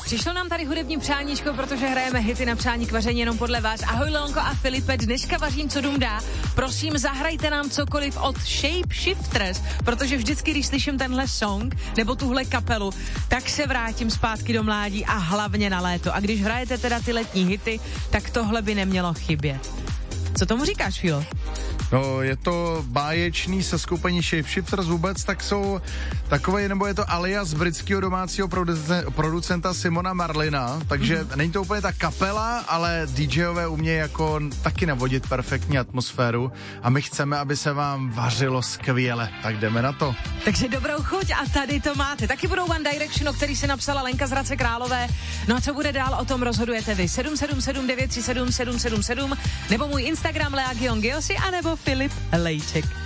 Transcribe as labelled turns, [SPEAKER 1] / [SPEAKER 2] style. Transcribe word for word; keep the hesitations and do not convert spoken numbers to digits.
[SPEAKER 1] přišlo nám tady hudební přáníčko, protože hrajeme hity na přání k vaření jenom podle vás. Ahoj Leonko a Filipe, dneska vařím, co dům dá. Prosím, zahrajte nám cokoliv od Shape Shifters, protože vždycky, když slyším tenhle song nebo tuhle kapelu, tak se vrátím zpátky do mládí a hlavně na léto. A když hrajete teda ty letní hity, tak tohle by nemělo chybět. Co tomu říkáš, Filo?
[SPEAKER 2] No, je to báječný seskupení Shapeshifters vůbec, tak jsou takové, nebo je to alias britského domácího producenta, producenta Simona Marlina, takže mm. není to úplně ta kapela, ale DJové umějí jako taky navodit perfektní atmosféru a my chceme, aby se vám vařilo skvěle, tak jdeme na to.
[SPEAKER 1] Takže dobrou chuť a tady to máte. Taky budou One Direction, o který si napsala Lenka z Hradce Králové. No a co bude dál, o tom rozhodujete vy. sedm sedm sedm devět tři sedm sedm sedm sedm nebo můj Instagram Lea Gion Giosi, anebo Filip Lejček.